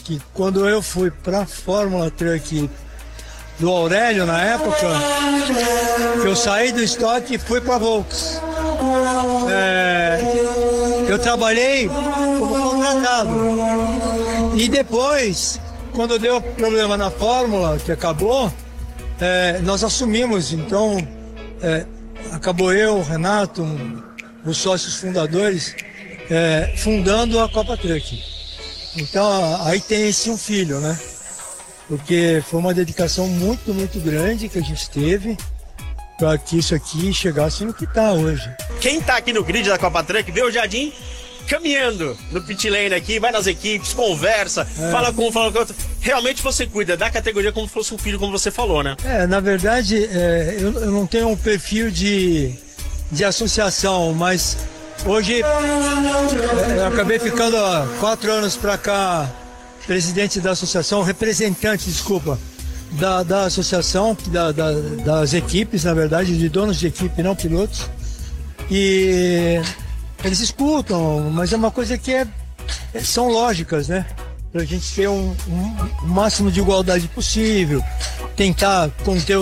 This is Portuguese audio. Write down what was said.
que quando eu fui para a Fórmula Truck do Aurélio, na época, eu saí do estoque e fui para a Volks. Eu trabalhei como contratado. E depois, quando deu problema na Fórmula, que acabou, nós assumimos. Então, acabou eu, o Renato, os sócios fundadores, fundando a Copa Truck. Então, aí tem esse um filho, né? Porque foi uma dedicação muito, muito grande que a gente teve para que isso aqui chegasse no que está hoje. Quem tá aqui no grid da Copa Truck vê o Jardim caminhando no pit lane aqui, vai nas equipes, conversa, fala com um, fala com outro. Realmente você cuida da categoria como se fosse um filho, como você falou, né? Na verdade, eu não tenho um perfil de associação, mas hoje eu acabei ficando há 4 anos para cá presidente da associação, representante, desculpa, da associação, das equipes, na verdade, de donos de equipe, não pilotos. E eles escutam, mas é uma coisa que são lógicas, né? Para a gente ter um máximo de igualdade possível, tentar conter